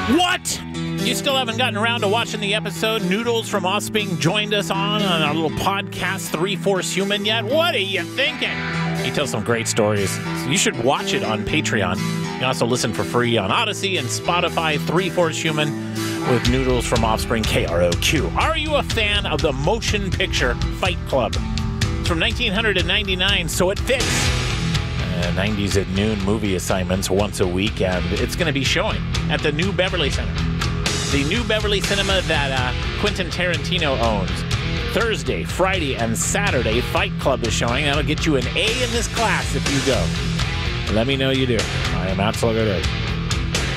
What? You still haven't gotten around to watching the episode Noodles from Offspring joined us on our little podcast, 3-Force Human yet? What are you thinking? He tells some great stories. So you should watch it on Patreon. You can also listen for free on Odyssey and Spotify, 3-Force Human with Noodles from Offspring, KROQ. Are you a fan of the motion picture Fight Club? It's from 1999, so it fits. 90s at Noon movie assignments once a week, and it's going to be showing at the New Beverly Center. The New Beverly Cinema that Quentin Tarantino owns. Thursday, Friday, and Saturday, Fight Club is showing. That'll get you an A in this class if you go. Let me know you do. I am Matt Slugger.